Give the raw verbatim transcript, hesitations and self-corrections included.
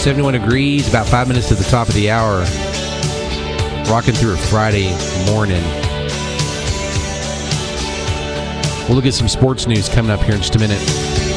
seventy-one degrees, about five minutes to the top of the hour. Rocking through a Friday morning. We'll look at some sports news coming up here in just a minute.